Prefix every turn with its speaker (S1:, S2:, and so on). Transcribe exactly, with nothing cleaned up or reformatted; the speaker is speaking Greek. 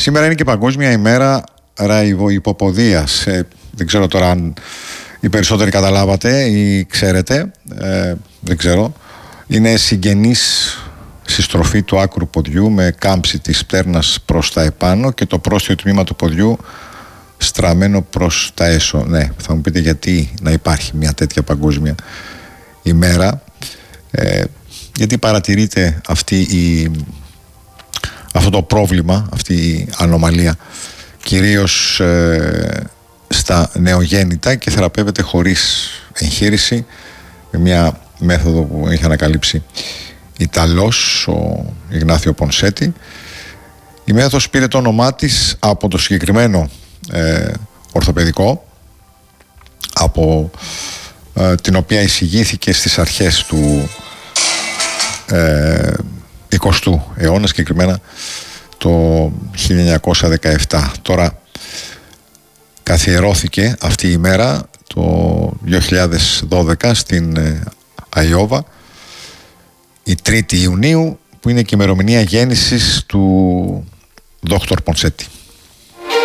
S1: Σήμερα είναι και Παγκόσμια ημέρα ραϊβοϊποποδείας. Ε, δεν ξέρω τώρα αν οι περισσότεροι καταλάβατε ή ξέρετε, ε, δεν ξέρω. Είναι συγγενής συστροφή του άκρου ποδιού με κάμψη της πτέρνας προς τα επάνω και το πρόστιο τμήμα του ποδιού στραμμένο προς τα έσω. Ναι, θα μου πείτε γιατί να υπάρχει μια τέτοια παγκόσμια ημέρα. Ε, γιατί παρατηρείται αυτή η, αυτό το πρόβλημα, αυτή η ανομαλία κυρίως ε, στα νεογέννητα και θεραπεύεται χωρίς εγχείρηση με μια μέθοδο που έχει ανακαλύψει Ιταλός, ο Ιγνάθιο Πονσέτη. Η μέθοδος πήρε το όνομά της από το συγκεκριμένο ε, ορθοπαιδικό, από ε, την οποία εισηγήθηκε στις αρχές του ε, εικοστού αιώνα, συγκεκριμένα το χίλια εννιακόσια δεκαεπτά. Τώρα καθιερώθηκε αυτή η μέρα το δύο χιλιάδες δώδεκα στην ε, Αϊόβα, η τρίτη Ιουνίου, που είναι και η ημερομηνία γέννησης του δόκτωρ Πονσέτη.